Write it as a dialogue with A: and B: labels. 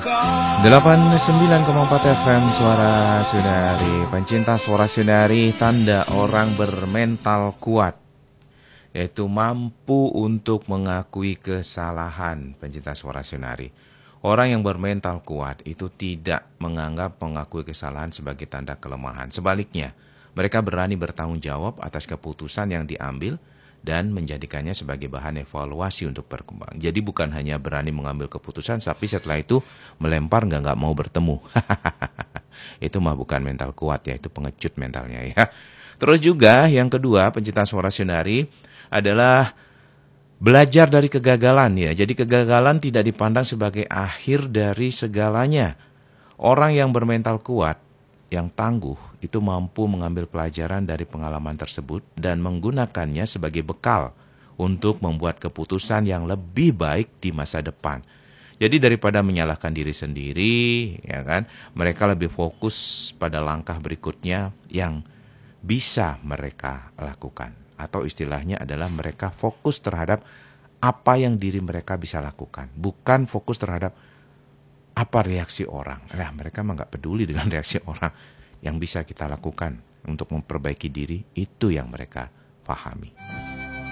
A: 89,4 FM Suara Saudari. Pencinta Suara Saudari, tanda orang bermental kuat yaitu mampu untuk mengakui kesalahan. Pencinta Suara Saudari, orang yang bermental kuat itu tidak menganggap mengakui kesalahan sebagai tanda kelemahan. Sebaliknya, mereka berani bertanggung jawab atas keputusan yang diambil dan menjadikannya sebagai bahan evaluasi untuk berkembang. Jadi bukan hanya berani mengambil keputusan, tapi setelah itu melempar nggak mau bertemu. Itu mah bukan mental kuat ya, itu pengecut mentalnya ya. Terus juga yang kedua, pencinta Suara Saudari, adalah belajar dari kegagalan ya. Jadi kegagalan tidak dipandang sebagai akhir dari segalanya. Orang yang bermental kuat, yang tangguh, itu mampu mengambil pelajaran dari pengalaman tersebut dan menggunakannya sebagai bekal untuk membuat keputusan yang lebih baik di masa depan. Jadi daripada menyalahkan diri sendiri, ya kan, mereka lebih fokus pada langkah berikutnya yang bisa mereka lakukan. Atau istilahnya adalah mereka fokus terhadap apa yang diri mereka bisa lakukan, bukan fokus terhadap apa reaksi orang. Nah, mereka mah nggak peduli dengan reaksi orang. Yang bisa kita lakukan untuk memperbaiki diri, itu yang mereka pahami.